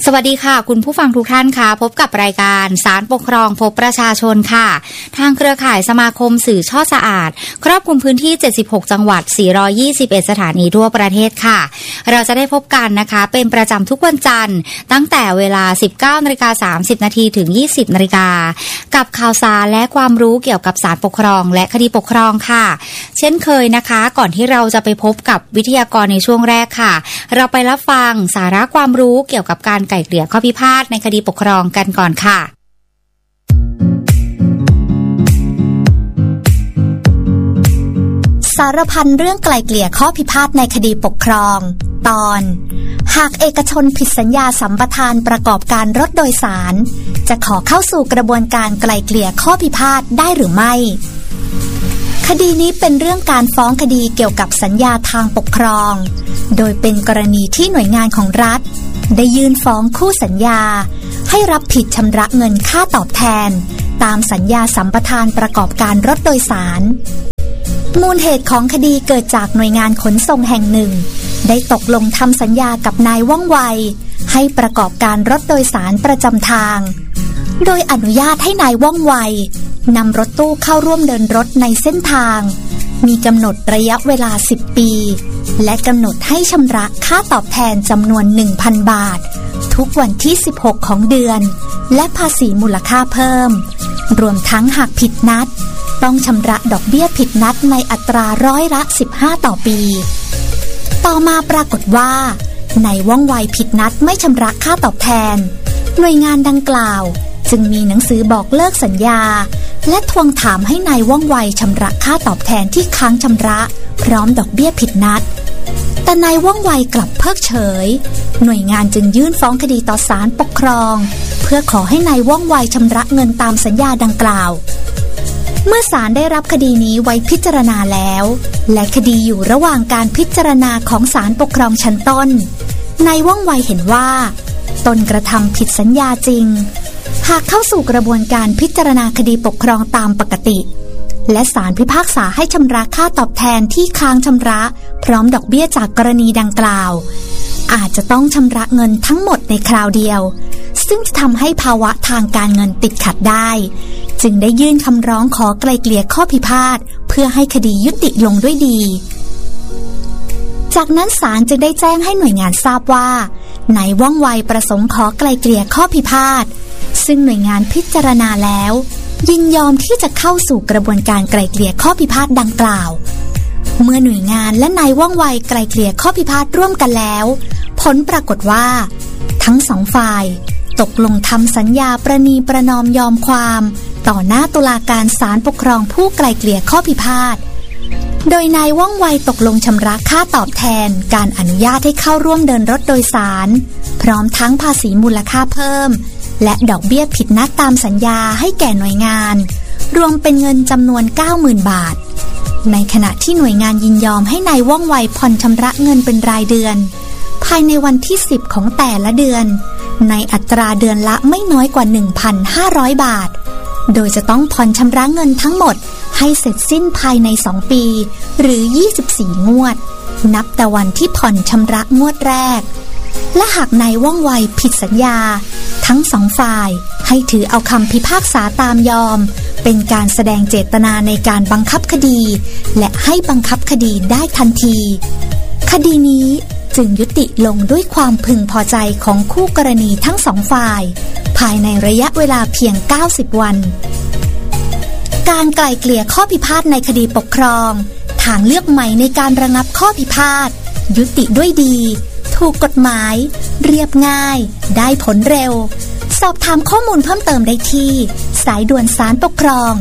สวัสดีค่ะคุณผู้ฟังทุกท่านค่ะพบกับรายการศาลปกครองพบประชาชนค่ะทางเครือข่ายสมาคมสื่อช่อสะอาดครอบคลุมพื้นที่76จังหวัด421สถานีทั่วประเทศค่ะเราจะได้พบกันนะคะเป็นประจำทุกวันจันทร์ตั้งแต่เวลา 19:30 น.ถึง 20:00 น.กับข่าวสารและความรู้เกี่ยวกับศาลปกครองและคดีปกครองค่ะเช่นเคยนะคะก่อนที่เราจะไปพบกับวิทยากรในช่วงแรกค่ะเราไปรับฟังสาระความรู้เกี่ยวกับการไกล่เกลี่ยข้อพิพาทในคดีปกครองกันก่อนค่ะสารพันเรื่องไกล่เกลี่ยข้อพิพาทในคดีปกครองตอนหากเอกชนผิดสัญญาสัมปทานประกอบการรถโดยสารจะขอเข้าสู่กระบวนการไกล่เกลี่ยข้อพิพาทได้หรือไม่คดีนี้เป็นเรื่องการฟ้องคดีเกี่ยวกับสัญญาทางปกครองโดยเป็นกรณีที่หน่วยงานของรัฐได้ยื่นฟ้องคู่สัญญาให้รับผิดชำระเงินค่าตอบแทนตามสัญญาสัมปทานประกอบการรถโดยสารมูลเหตุของคดีเกิดจากหน่วยงานขนส่งแห่งหนึ่งได้ตกลงทำสัญญากับนายว่องไวให้ประกอบการรถโดยสารประจำทางโดยอนุญาตให้นายว่องไวนำรถตู้เข้าร่วมเดินรถในเส้นทางมีกำหนดระยะเวลา10 ปีและกำหนดให้ชำระค่าตอบแทนจำนวน 1,000 บาททุกวันที่16ของเดือนและภาษีมูลค่าเพิ่มรวมทั้งหากผิดนัดต้องชำระดอกเบี้ยผิดนัดในอัตรา15%ต่อปีต่อมาปรากฏว่านายว่องไวผิดนัดไม่ชำระค่าตอบแทนหน่วยงานดังกล่าวจึงมีหนังสือบอกเลิกสัญญาและทวงถามให้นายว่องไวชำระค่าตอบแทนที่ค้างชำระพร้อมดอกเบี้ยผิดนัดแต่นายว่องไวกลับเพิกเฉยหน่วยงานจึงยื่นฟ้องคดีต่อศาลปกครองเพื่อขอให้นายว่องไวชำระเงินตามสัญญาดังกล่าวเมื่อศาลได้รับคดีนี้ไว้พิจารณาแล้วและคดีอยู่ระหว่างการพิจารณาของศาลปกครองชั้นต้นนายว่องไวเห็นว่าตนกระทำผิดสัญญาจริงหากเข้าสู่กระบวนการพิจารณาคดีปกครองตามปกติและศาลพิพากษาให้ชำระค่าตอบแทนที่ค้างชำระพร้อมดอกเบี้ยจากกรณีดังกล่าวอาจจะต้องชำระเงินทั้งหมดในคราวเดียวซึ่งจะทำให้ภาวะทางการเงินติดขัดได้จึงได้ยื่นคำร้องขอไกล่เกลี่ยข้อพิพาทเพื่อให้คดียุติลงด้วยดีจากนั้นศาลจึงได้แจ้งให้หน่วยงานทราบว่านายว่องไวประสงค์ขอไกล่เกลี่ยข้อพิพาทซึ่งหน่วยงานพิจารณาแล้วยินยอมที่จะเข้าสู่กระบวนการไกล่เกลี่ยข้อพิพาทดังกล่าวเมื่อหน่วยงานและนายว่องไวไกล่เกลี่ยข้อพิพาทร่วมกันแล้วผลปรากฏว่าทั้งสองฝ่ายตกลงทำสัญญาประนีประนอมยอมความต่อหน้าตุลาการศาลปกครองผู้ไกล่เกลี่ยข้อพิพาทโดยนายว่องไวตกลงชำระค่าตอบแทนการอนุญาตให้เข้าร่วมเดินรถโดยสารพร้อมทั้งภาษีมูลค่าเพิ่มและดอกเบี้ยผิดนัดตามสัญญาให้แก่หน่วยงานรวมเป็นเงินจำนวน 90,000 บาทในขณะที่หน่วยงานยินยอมให้นายว่องไวผ่อนชำระเงินเป็นรายเดือนภายในวันที่10ของแต่ละเดือนในอัตราเดือนละไม่น้อยกว่า 1,500 บาทโดยจะต้องผ่อนชำระเงินทั้งหมดให้เสร็จสิ้นภายใน2 ปีหรือ24 งวดนับแต่วันที่ผ่อนชำระงวดแรกและหากนายว่องไวผิดสัญญาทั้งสองฝ่ายให้ถือเอาคำพิพากษาตามยอมเป็นการแสดงเจตนาในการบังคับคดีและให้บังคับคดีได้ทันทีคดีนี้จึงยุติลงด้วยความพึงพอใจของคู่กรณีทั้งสองฝ่ายภายในระยะเวลาเพียง90 วันการไกล่เกลี่ยข้อพิพาทในคดีปกครองทางเลือกใหม่ในการระงับข้อพิพาทยุติด้วยดีถูกกฎหมายเรียบง่ายได้ผลเร็วสอบถามข้อมูลเพิ่มเติมได้ที่สายด่วนศาลปกครอง